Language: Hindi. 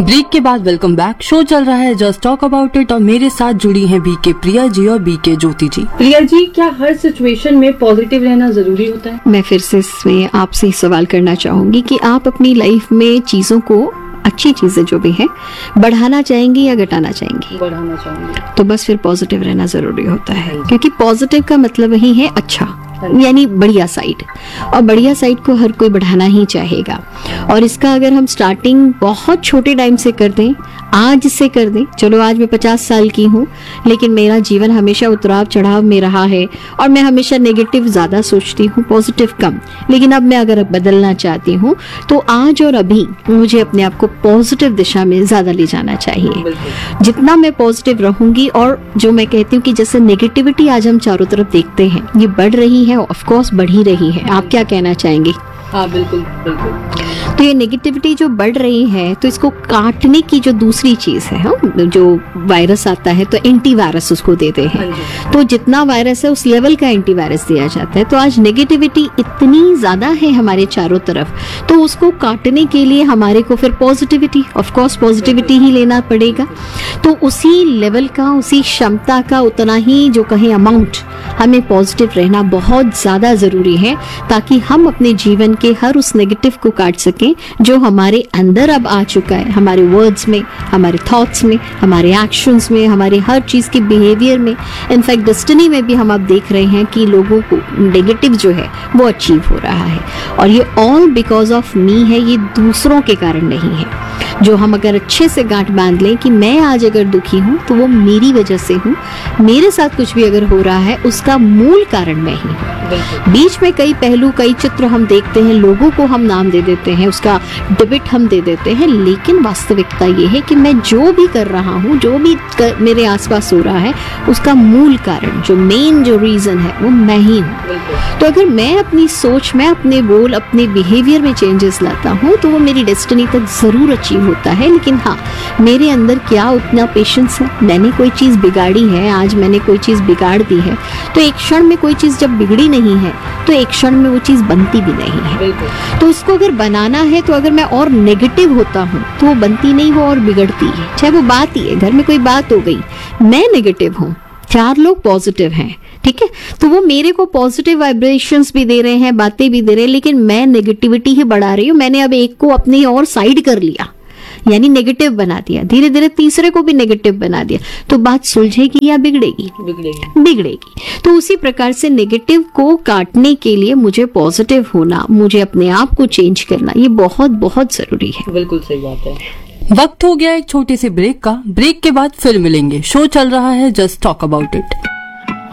ब्रेक के बाद वेलकम बैक। शो चल रहा है जस्ट टॉक अबाउट इट और मेरे साथ जुड़ी हैं बीके प्रिया जी और बीके ज्योति जी। प्रिया जी, क्या हर सिचुएशन में पॉजिटिव रहना जरूरी होता है? मैं फिर से इसमें आपसे ही सवाल करना चाहूंगी कि आप अपनी लाइफ में चीजों को, अच्छी चीजें जो भी हैं, बढ़ाना चाहेंगी या घटाना चाहेंगी? बढ़ाना चाहूंगी। तो बस फिर पॉजिटिव रहना जरूरी होता है, क्योंकि पॉजिटिव का मतलब ही है अच्छा, यानी बढ़िया साइड, और बढ़िया साइड को हर कोई बढ़ाना ही चाहेगा। और इसका अगर हम स्टार्टिंग बहुत छोटे टाइम से कर दें, आज से कर दें, चलो आज मैं 50 साल की हूँ लेकिन मेरा जीवन हमेशा उतराव चढ़ाव में रहा है और मैं हमेशा नेगेटिव ज्यादा सोचती हूँ, पॉजिटिव कम, लेकिन अब मैं अगर बदलना चाहती हूँ तो आज और अभी मुझे अपने आप को पॉजिटिव दिशा में ज्यादा ले जाना चाहिए। जितना मैं पॉजिटिव रहूंगी, और जो मैं कहती हूँ कि जैसे नेगेटिविटी आज हम चारों तरफ देखते हैं ये बढ़ रही है, ऑफ कोर्स बढ़ ही रही है, आप क्या कहना चाहेंगे? हाँ बिल्कुल बिल्कुल। तो ये नेगेटिविटी जो बढ़ रही है, तो इसको काटने की जो दूसरी चीज है, जो वायरस आता है तो एंटीवायरस उसको देते हैं। तो जितना वायरस है उस लेवल का एंटीवायरस दिया जाता है। तो आज नेगेटिविटी इतनी ज्यादा है हमारे चारों तरफ, तो उसको काटने के लिए हमारे को फिर पॉजिटिविटी, ऑफ कोर्स पॉजिटिविटी ही लेना पड़ेगा। तो उसी लेवल का, उसी क्षमता का उतना ही जो कहें अमाउंट, हमें पॉजिटिव रहना बहुत ज्यादा जरूरी है, ताकि हम अपने जीवन के हर उस नेगेटिव को काट सकें जो हमारे अंदर अब आ चुका है, हमारे वर्ड्स में, हमारे थॉट्स में, हमारे एक्शंस में, हमारे हर चीज के बिहेवियर में। इनफैक्ट डेस्टिनी में भी हम अब देख रहे हैं कि लोगों को नेगेटिव जो है वो अचीव हो रहा है, और ये ऑल बिकॉज ऑफ मी है, ये दूसरों के कारण नहीं है। जो हम अगर अच्छे से गांठ बांध लें कि मैं आज अगर दुखी हूं तो वो मेरी वजह से हूं, मेरे साथ कुछ भी अगर हो रहा है उसका मूल कारण मैं ही हूं। बीच में कई पहलू, कई चित्र हम देखते हैं, लोगों को हम नाम दे देते हैं, उसका डिबेट हम दे देते हैं, लेकिन वास्तविकता ये है कि मैं जो भी कर रहा हूँ, जो भी मेरे आसपास हो रहा है, उसका मूल कारण, जो मेन जो रीजन है, वो मैं ही हूँ। तो अगर मैं अपनी सोच, मैं अपने बोल, अपने बिहेवियर में चेंजेस लाता हूँ तो वो मेरी डेस्टिनी तक जरूर अचीव होता है। लेकिन हाँ, मेरे अंदर क्या उतना पेशेंस है, मैंने कोई चीज बिगाड़ी है, आज मैंने कोई चीज बिगाड़ दी है, तो एक क्षण में कोई चीज जब बिगड़ी नहीं है तो एक क्षण में वो चीज बनती भी नहीं है। तो उसको अगर बनाना है, तो अगर मैं और नेगेटिव होता हूँ तो वो बनती नहीं, वो और बिगड़ती है। चाहे वो बात ही है, घर में कोई बात हो गई, मैं नेगेटिव हूँ, 4 लोग पॉजिटिव हैं, ठीक है, तो वो मेरे को पॉजिटिव वाइब्रेशंस भी दे रहे हैं, बातें भी दे रहे हैं, लेकिन मैं नेगेटिविटी ही बढ़ा रही हूँ। मैंने अब एक को अपनी और साइड कर लिया, यानी नेगेटिव बना दिया, धीरे धीरे तीसरे को भी नेगेटिव बना दिया, तो बात सुलझेगी या बिगड़ेगी? बिगड़ेगी। तो उसी प्रकार से नेगेटिव को काटने के लिए मुझे पॉजिटिव होना, मुझे अपने आप को चेंज करना, ये बहुत बहुत जरूरी है। बिल्कुल सही बात है। वक्त हो गया एक छोटे से ब्रेक का। ब्रेक के बाद फिर मिलेंगे। शो चल रहा है जस्ट टॉक अबाउट इट।